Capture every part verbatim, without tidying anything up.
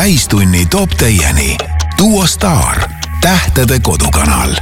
täistunni toob teieni Duo Star, tähtede kodukanal.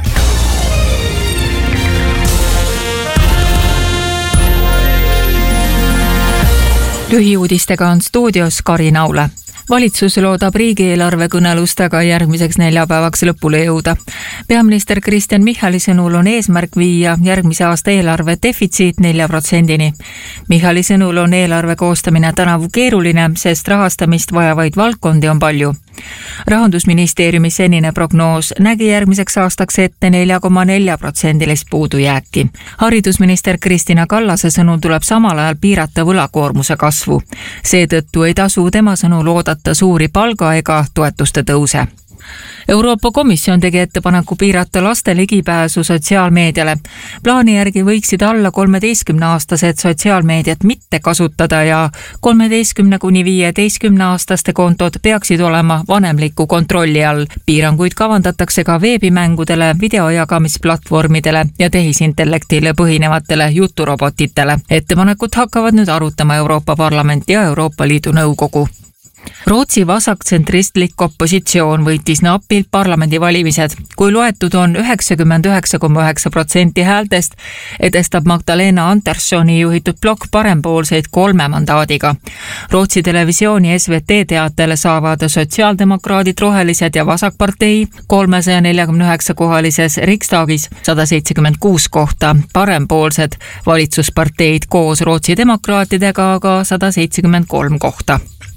Lühiuudistega on stuudios Kari Naula. Valitsus loodab riigieelarve kõnelustega järgmiseks neljapäevaks lõpule jõuda. Peaminister Kristen Michali sõnul on eesmärk viia järgmise aasta eelarve defitsiit nelja protsendini. Michali sõnul on eelarve koostamine tänavu keeruline, sest rahastamist vajavaid valdkondi on palju. Rahandusministeeriumi senine prognoos nägi järgmiseks aastaks ette nelja koma nelja protsendilist puudujääki. Haridusminister Kristina Kallase sõnul tuleb samal ajal piirata võlakoormuse kasvu. Seetõttu ei tasu tema sõnul oodata suuri palga ega toetuste tõuse. Euroopa Komisjon tegi ettepaneku piirata laste ligipääsu sotsiaalmeediale. Plaani järgi võiksid alla kolmeteistkümne aastased sotsiaalmeediat mitte kasutada ja kolmeteistkümne kuni viieteistkümne aastaste kontod peaksid olema vanemliku kontrolli all. Piiranguid kavandatakse ka veebimängudele, videojagamisplatvormidele ja tehisintellektile põhinevatele juturobotitele. Ettepanekut hakkavad nüüd arutama Euroopa Parlament ja Euroopa Liidu Nõukogu. Rootsi vasaktsentristlik opositsioon võitis napilt parlamendivalimised. Kui loetud on üheksakümmend üheksa koma üheksa protsenti häältest, edestab Magdalena Anderssoni juhitud blokk parempoolseid kolme mandaadiga. Rootsi televisiooni S V T teatele saavad sotsiaaldemokraadid, rohelised ja vasakpartei kolmesaja neljakümne üheksa kohalises Riksdagis sada seitsekümmend kuus kohta, parempoolsed valitsusparteid koos Rootsi demokraatidega aga sada seitsekümmend kolm kohta.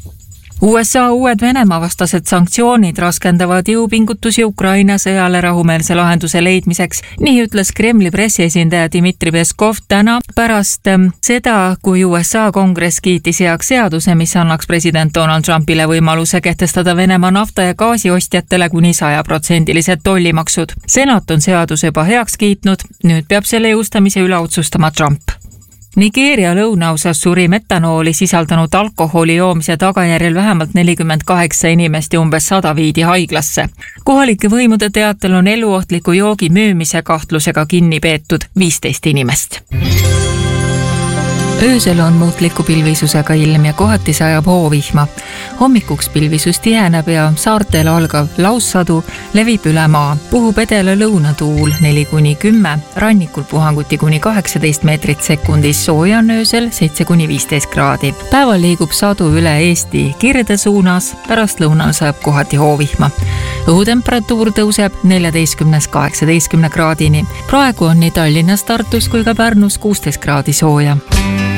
U S A uued Venemaa vastased sanktsioonid raskendavad jõupingutusi Ukraina sõjale rahumeelse lahenduse leidmiseks. Nii ütles Kremli pressiesindaja Dmitri Peskov täna pärast seda, kui U S A kongress kiitis heaks seaduse, mis annaks president Donald Trumpile võimaluse kehtestada Venemaa nafta- ja gaasiostjatele kuni sajaprotsendilised tollimaksud. Senat on seaduse juba heaks kiitnud, nüüd peab selle jõustamise üle otsustama Trump. Nigeeria lõunaosas suri metanooli sisaldanud alkoholi joomise tagajärjel vähemalt nelikümmend kaheksa inimest ja umbes sada viidi haiglasse. Kohalike võimude teatel on eluohtliku joogi müümise kahtlusega kinni peetud viisteist inimest. Öösel on muutliku pilvisusega ilm ja kohati sajab hoovihma. Hommikuks pilvisus tiheneb ja saartel algav laussadu levib üle maa. Puhub edela lõunatuul neli kuni kümme, rannikul puhanguti kuni kaheksateist meetrit sekundis, sooja on öösel seitse kuni viisteist kraadi. Päeval liigub sadu üle Eesti kirde suunas, pärast lõunal sajab kohati hoovihma. Õhutemperatuur tõuseb neljateistkümnest kaheksateistkümne kraadini. Praegu on nii Tallinnas, Tartus kui ka Pärnus kuusteist kraadi sooja.